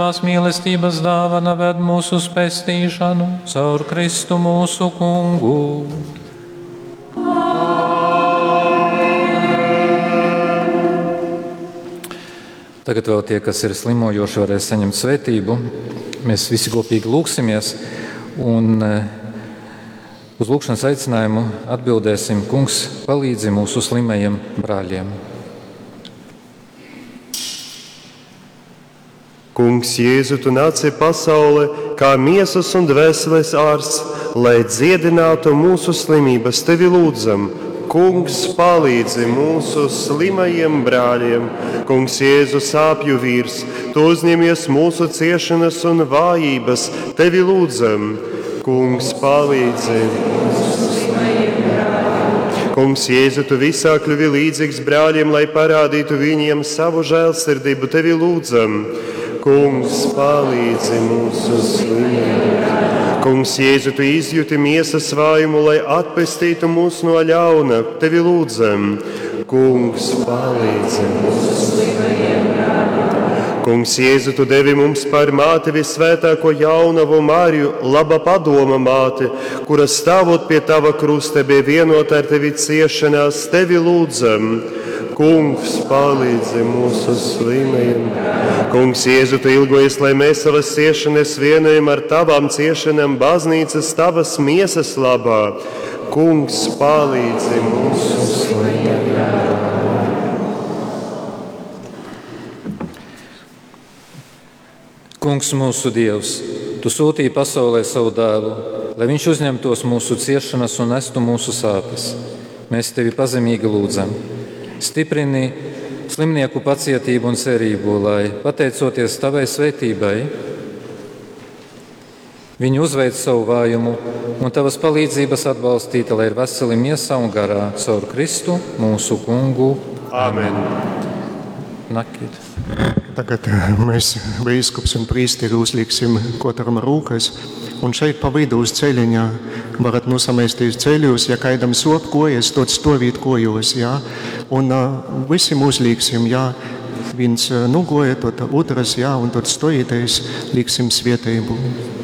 Tās mīlestības dāvana ved mūsu uz pestīšanu caur Kristu mūsu Kungu. Tagad vēl tie, kas ir slimojoši, varēs saņemt svētību. Mēs visi kopīgi lūksimies un uz lūkšanas aicinājumu atbildēsim: Kungs, palīdzi mūsu slimajiem brāļiem. Kungs, Jēzu, tu nāci pasaulē kā miesas un dvēseles ārsts, lai dziedinātu mūsu slimības. Tevi lūdzam, Kungs, palīdzi mūsu slimajiem brāļiem. Kungs, Jēzu, sāpju vīrs, tu uzņemies mūsu ciešanas un vājības. Tevi lūdzam, Kungs, palīdzi. Kungs, Jēzu, tu visā kļuvi līdzīgs brāļiem, lai parādītu viņiem savu žēlsirdību. Tevi lūdzam, Kungs, palīdzi mūsu slimajiem. Kungs, Jēzu, tu izjūti miesas vājumu, lai atpestītu mūs no ļauna. Tevi lūdzam, Kungs, palīdzi mūsu slimajiem brāļiem. Kungs, Jēzu, tu devi mums par māti visvētāko jaunavu Mariju, laba padoma māte, kura stāvot pie tava krusta bija vienota ar tevi ciešanās. Tevi lūdzam, Kungs, palīdzi mūsu slimajiem. Kungs, Jēzu, tu ilgojies, lai mēs savas ciešanas vienojam ar tavām ciešanām baznīcas tavas miesas labā. Kungs, palīdzi mūsu slimajiem. Kungs, mūsu Dievs, tu sūtīji pasaulē savu dēlu, lai viņš uzņemtos mūsu ciešanas un nestu mūsu sāpes. Mēs tevi pazemīgi lūdzam. Stiprini slimnieku pacietību un cerību, lai, pateicoties tavai svētībai, viņi uzveic savu vājumu un tavas palīdzības atbalstīta, lai ir veseli miesā un garā caur Kristu mūsu Kungu. Amen. Nakīt. Tagad mēs bīskaps un prīsteri uzliksim katram rūkas. Un šeit pa vidu uz ceļiņā varat nosamēsties ceļos, ja kaidam sop kojas, tad stovīt kojos, jā. Un visim uzliksim, jā. Viens nugoja, tad otras, jā, un tad stojītais liksim svētību.